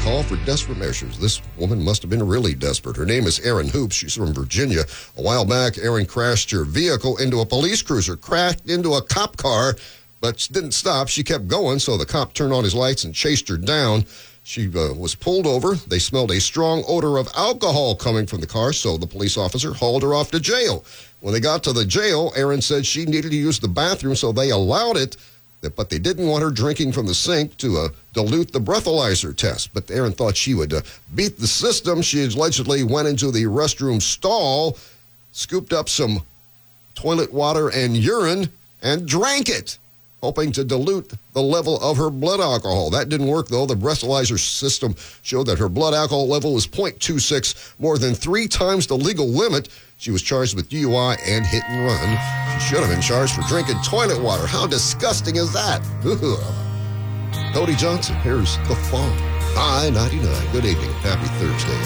call for desperate measures. This woman must have been really desperate. Her name is Erin Hoops. She's from Virginia. A while back, Erin crashed her vehicle into a police cruiser, crashed into a cop car, but didn't stop. She kept going, so the cop turned on his lights and chased her down. She was pulled over. They smelled a strong odor of alcohol coming from the car, so the police officer hauled her off to jail. When they got to the jail, Erin said she needed to use the bathroom, so they allowed it, but they didn't want her drinking from the sink to dilute the breathalyzer test. But Erin thought she would beat the system. She allegedly went into the restroom stall, scooped up some toilet water and urine, and drank it, hoping to dilute the level of her blood alcohol. That didn't work, though. The breathalyzer system showed that her blood alcohol level was 0.26, more than 3 times the legal limit. She was charged with DUI and hit and run. She should have been charged for drinking toilet water. How disgusting is that? Cody Johnson, here's The Fall. I-99. Good evening. Happy Thursday.